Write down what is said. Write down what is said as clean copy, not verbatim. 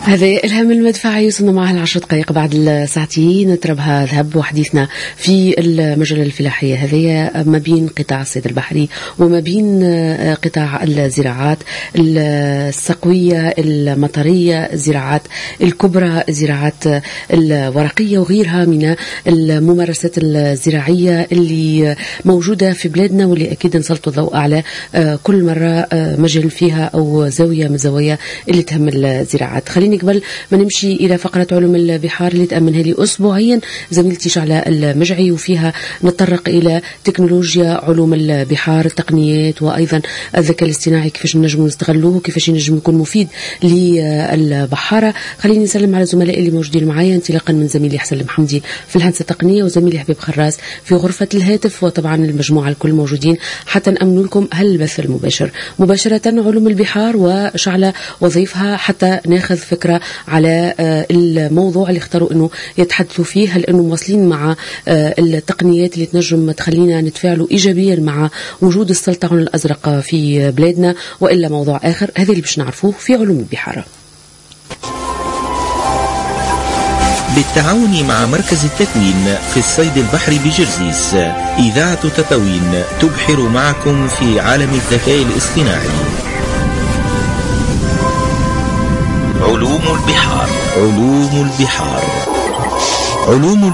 هذا إلهام المدفعي، وصلنا معها 10 دقائق بعد الساعتين. نتربها ذهب وحديثنا في المجال الفلاحية هذه ما بين قطاع الصيد البحري وما بين قطاع الزراعات السقوية المطرية، الزراعات الكبرى، الزراعات الورقية وغيرها من الممارسات الزراعية اللي موجودة في بلادنا، واللي أكيد نسلط الضوء على كل مرة مجال فيها أو زاوية من زوايا اللي تهم الزراعات. خليني قبل ما نمشي إلى فقرة علوم البحار اللي تأمنها لي أسبوعيا زميلتي شعلة المجعي، وفيها نتطرق إلى تكنولوجيا علوم البحار، التقنيات وأيضا الذكاء الاصطناعي، كيفاش نجم نستغلوه، كيفاش نجم يكون مفيد للبحارة. خليني نسلم على زملائي اللي موجودين معايا، انطلاقا من زميلي حسن المحمدي في الهندسة التقنية وزميلي حبيب خراس في غرفة الهاتف، وطبعا المجموعة الكل موجودين حتى نأمن لكم هالبث المباشر مباشرة علوم البحار وشعلة وظيفها، حتى ناخذ فكرة على الموضوع اللي اختاروا انه يتحدثوا فيه. هل انه مواصلين مع التقنيات اللي تنجم تخلينا نتفاعلوا ايجابيا مع وجود السلطعون الازرق في بلادنا، والا موضوع اخر؟ هذا اللي باش نعرفوه في علوم البحار بالتعاون مع مركز التكوين في الصيد البحري بجرزيس. إذاعة تطاوين تبحر معكم في عالم الذكاء الاصطناعي. علوم البحار. علوم البحار. علوم